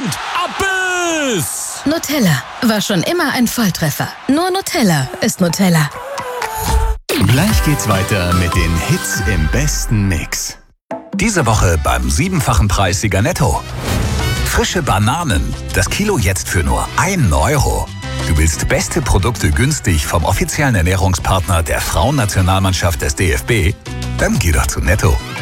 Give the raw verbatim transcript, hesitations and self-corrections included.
und Abbiss! Nutella war schon immer ein Volltreffer. Nur Nutella ist Nutella. Gleich geht's weiter mit den Hits im besten Mix. Diese Woche beim siebenfachen Preissieger Netto. Frische Bananen. Das Kilo jetzt für nur ein Euro. Du willst beste Produkte günstig vom offiziellen Ernährungspartner der Frauennationalmannschaft des D F B? Dann geh doch zu Netto.